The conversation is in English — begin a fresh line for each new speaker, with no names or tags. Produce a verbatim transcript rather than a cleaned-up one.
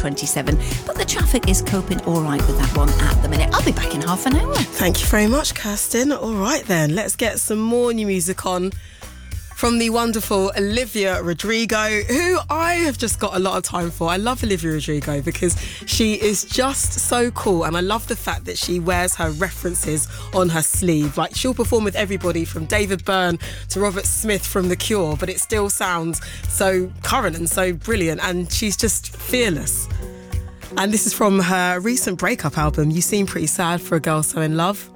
twenty-seven. But the traffic is coping all right with that one at the minute. I'll be back in half an hour.
Thank you very much, Kirsten. All right then, let's get some more new music on from the wonderful Olivia Rodrigo, who I have just got a lot of time for. I love Olivia Rodrigo because she is just so cool, and I love the fact that she wears her references on her sleeve. Like, she'll perform with everybody from David Byrne to Robert Smith from The Cure, but it still sounds so current and so brilliant, and she's just fearless. And this is from her recent breakup album, You Seem Pretty Sad for a Girl So In Love.